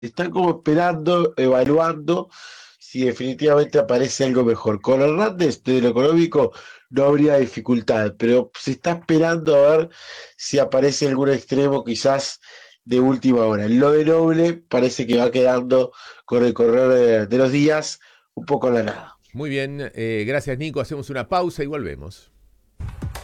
están como esperando, evaluando si definitivamente aparece algo mejor. Con Hernández, de lo económico, no habría dificultad, pero se está esperando a ver si aparece algún extremo quizás de última hora. Lo de Noble parece que va quedando con el correr de los días un poco a la nada. Muy bien, gracias Nico, hacemos una pausa y volvemos.